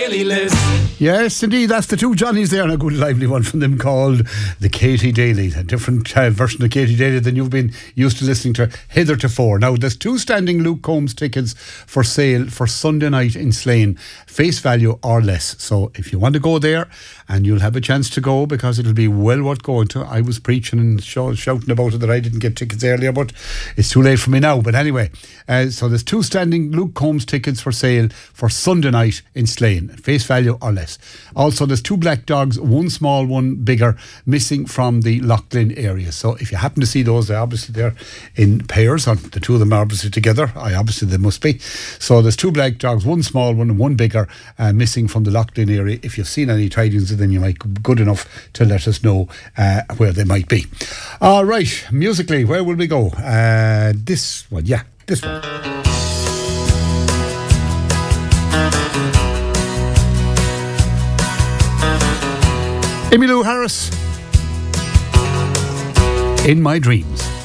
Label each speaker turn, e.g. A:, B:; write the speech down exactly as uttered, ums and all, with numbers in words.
A: Daily List.
B: Yes, indeed, that's the two Johnnies there, and a good lively one from them called the Katie Daily, a different uh, version of Katie Daily than you've been used to listening to hitherto. Now, there's two standing Luke Combs tickets for sale for Sunday night in Slane, face value or less. So if you want to go there, and you'll have a chance to go because it'll be well worth going to. I was preaching and show, shouting about it that I didn't get tickets earlier, but it's too late for me now. But anyway, uh, so there's two standing Luke Combs tickets for sale for Sunday night in Slane, face value or less. Also, there's two black dogs, one small, one bigger, missing from the Loughlin area. So if you happen to see those, they're obviously there in pairs, or the two of them are obviously together. I obviously they must be. So there's two black dogs, one small one and one bigger, uh, missing from the Loughlin area. If you've seen any tidings of them, you might be good enough to let us know uh, where they might be. All right, musically, where will we go? Uh, this one, yeah, this one. Emmylou Harris, In My Dreams.